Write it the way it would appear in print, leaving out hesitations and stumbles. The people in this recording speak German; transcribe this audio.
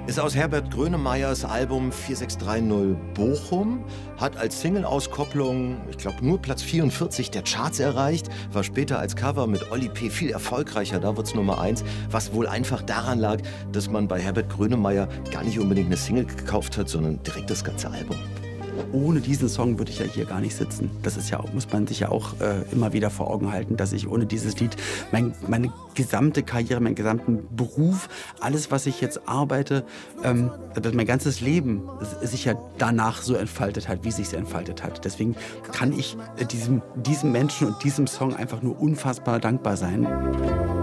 Ist aus Herbert Grönemeyers Album 4630 Bochum, hat als Single-Auskopplung, ich glaube, nur Platz 44 der Charts erreicht, war später als Cover mit Olli P. viel erfolgreicher, da wird's Nummer 1, was wohl einfach daran lag, dass man bei Herbert Grönemeyer gar nicht unbedingt eine Single gekauft hat, sondern direkt das ganze Album. Ohne diesen Song würde ich ja hier gar nicht sitzen. Das ist ja, muss man sich ja auch immer wieder vor Augen halten, dass ich ohne dieses Lied meine gesamte Karriere, meinen gesamten Beruf, alles, was ich jetzt arbeite, dass mein ganzes Leben sich ja danach so entfaltet hat, wie es sich entfaltet hat. Deswegen kann ich diesem Menschen und diesem Song einfach nur unfassbar dankbar sein.